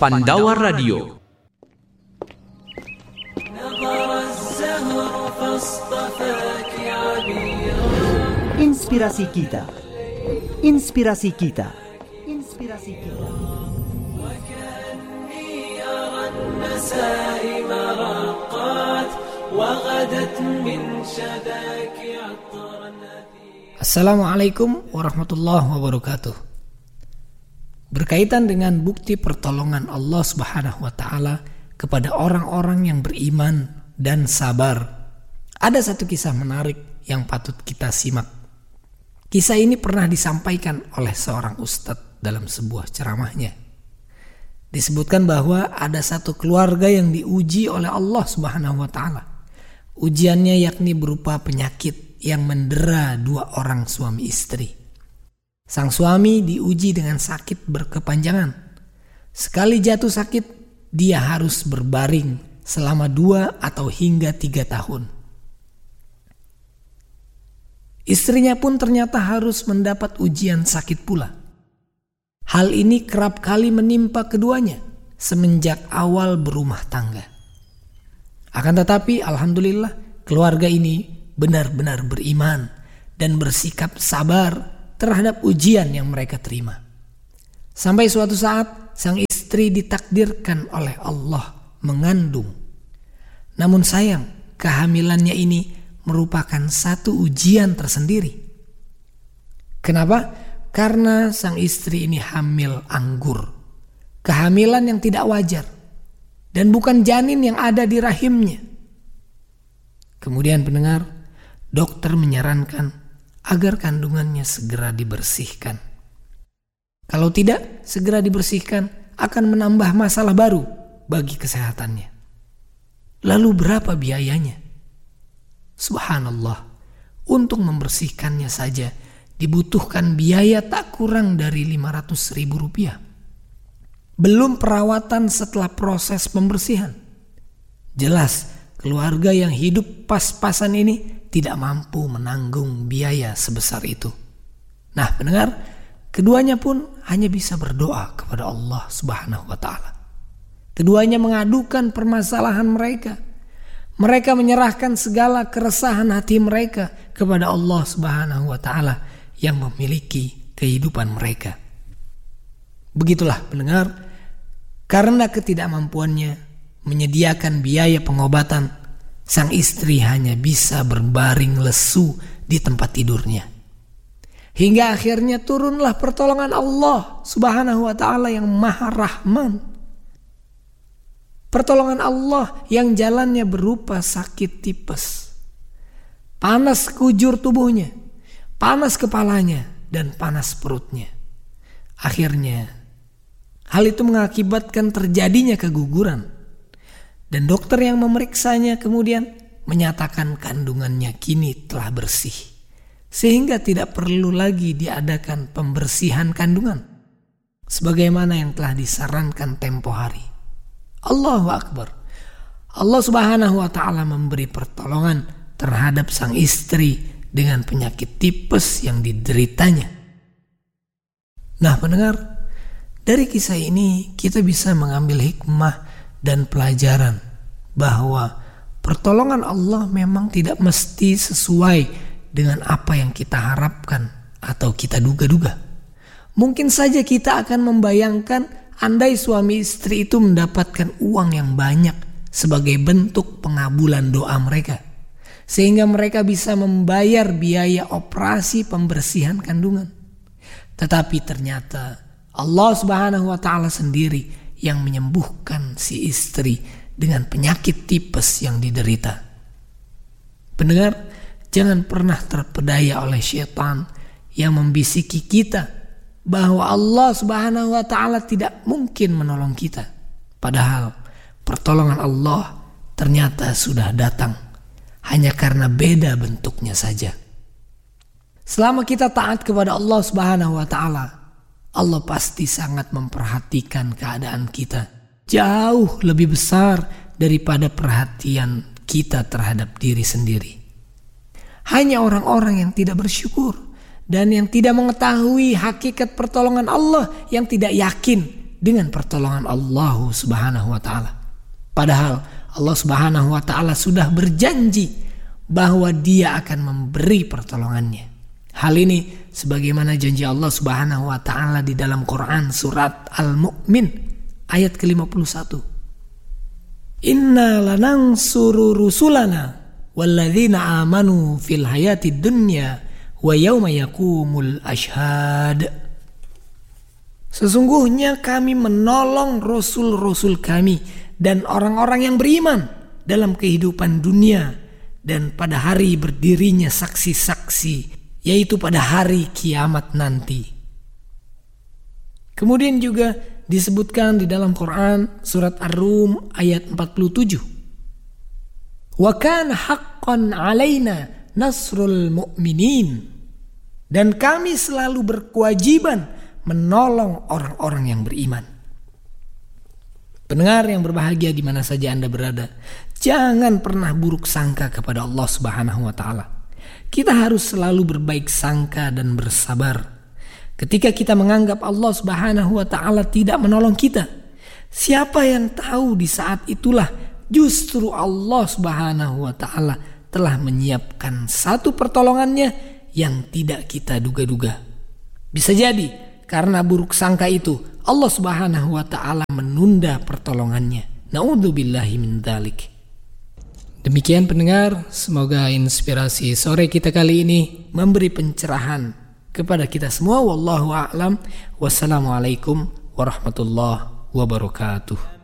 Pandawa Radio. Inspirasi kita. Inspirasi kita. Inspirasi kita. Assalamualaikum warahmatullahi wabarakatuh. Berkaitan dengan bukti pertolongan Allah Subhanahu wa taala kepada orang-orang yang beriman dan sabar, ada satu kisah menarik yang patut kita simak. Kisah ini pernah disampaikan oleh seorang ustadz dalam sebuah ceramahnya. Disebutkan bahwa ada satu keluarga yang diuji oleh Allah Subhanahu wa taala. Ujiannya yakni berupa penyakit yang mendera dua orang suami istri. Sang suami diuji dengan sakit berkepanjangan. Sekali jatuh sakit, dia harus berbaring selama 2 atau hingga 3 tahun. Istrinya pun ternyata harus mendapat ujian sakit pula. Hal ini kerap kali menimpa keduanya semenjak awal berumah tangga. Akan tetapi alhamdulillah keluarga ini benar-benar beriman dan bersikap sabar terhadap ujian yang mereka terima. Sampai suatu saat sang istri ditakdirkan oleh Allah mengandung. Namun sayang, kehamilannya ini merupakan satu ujian tersendiri. Kenapa? Karena sang istri ini hamil anggur. Kehamilan yang tidak wajar dan bukan janin yang ada di rahimnya. Kemudian pendengar, dokter menyarankan agar kandungannya segera dibersihkan. Kalau tidak segera dibersihkan akan menambah masalah baru bagi kesehatannya. Lalu berapa biayanya? Subhanallah, untuk membersihkannya saja dibutuhkan biaya tak kurang dari Rp500.000. Belum perawatan setelah proses pembersihan. Jelas keluarga yang hidup pas-pasan ini tidak mampu menanggung biaya sebesar itu. Nah pendengar, keduanya pun hanya bisa berdoa kepada Allah Subhanahu wa taala. Keduanya mengadukan permasalahan mereka. Mereka menyerahkan segala keresahan hati mereka kepada Allah Subhanahu wa taala yang memiliki kehidupan mereka. Begitulah pendengar, karena ketidakmampuannya menyediakan biaya pengobatan, sang istri hanya bisa berbaring lesu di tempat tidurnya. Hingga akhirnya turunlah pertolongan Allah Subhanahu wa taala yang Maha Rahman. Pertolongan Allah yang jalannya berupa sakit tipes. Panas sekujur tubuhnya, panas kepalanya, dan panas perutnya. Akhirnya hal itu mengakibatkan terjadinya keguguran. Dan dokter yang memeriksanya kemudian menyatakan kandungannya kini telah bersih. Sehingga tidak perlu lagi diadakan pembersihan kandungan. Sebagaimana yang telah disarankan tempo hari. Allahu Akbar. Allah Subhanahu wa taala memberi pertolongan terhadap sang istri dengan penyakit tipes yang dideritanya. Nah pendengar, dari kisah ini kita bisa mengambil hikmah dan pelajaran bahwa pertolongan Allah memang tidak mesti sesuai dengan apa yang kita harapkan atau kita duga-duga. Mungkin saja kita akan membayangkan andai suami istri itu mendapatkan uang yang banyak sebagai bentuk pengabulan doa mereka, sehingga mereka bisa membayar biaya operasi pembersihan kandungan. Tetapi ternyata Allah Subhanahu wa taala sendiri yang menyembuhkan si istri dengan penyakit tipes yang diderita. Pendengar, jangan pernah terpedaya oleh syaitan yang membisiki kita bahwa Allah Subhanahu wa taala tidak mungkin menolong kita. Padahal pertolongan Allah ternyata sudah datang, hanya karena beda bentuknya saja. Selama kita taat kepada Allah Subhanahu wa taala, Allah pasti sangat memperhatikan keadaan kita jauh lebih besar daripada perhatian kita terhadap diri sendiri. Hanya orang-orang yang tidak bersyukur dan yang tidak mengetahui hakikat pertolongan Allah, yang tidak yakin dengan pertolongan Allah Subhanahu wa taala. Padahal Allah Subhanahu wa taala sudah berjanji bahwa Dia akan memberi pertolongannya. Hal ini sebagaimana janji Allah Subhanahu wa taala di dalam Quran surat Al-Mu'min ayat ke-51. Inna lanansuru rusulana walladzina amanu fil hayatid dunya wa yauma yaqumul ashhad. Sesungguhnya kami menolong rasul-rasul kami dan orang-orang yang beriman dalam kehidupan dunia dan pada hari berdirinya saksi-saksi, yaitu pada hari kiamat nanti. Kemudian juga disebutkan di dalam Quran surat Ar-Rum ayat 47. Wa kana haqqan 'alaina nasrul mu'minin. Dan kami selalu berkewajiban menolong orang-orang yang beriman. Pendengar yang berbahagia di mana saja Anda berada, jangan pernah buruk sangka kepada Allah Subhanahu wa taala. Kita harus selalu berbaik sangka dan bersabar. Ketika kita menganggap Allah Subhanahu wa taala tidak menolong kita, siapa yang tahu di saat itulah justru Allah Subhanahu wa taala telah menyiapkan satu pertolongannya yang tidak kita duga-duga. Bisa jadi karena buruk sangka itu Allah Subhanahu wa taala menunda pertolongannya. Na'udzubillahi min dzalik. Demikian pendengar, semoga inspirasi sore kita kali ini memberi pencerahan kepada kita semua. Wallahu a'lam. Wassalamualaikum warahmatullahi wabarakatuh.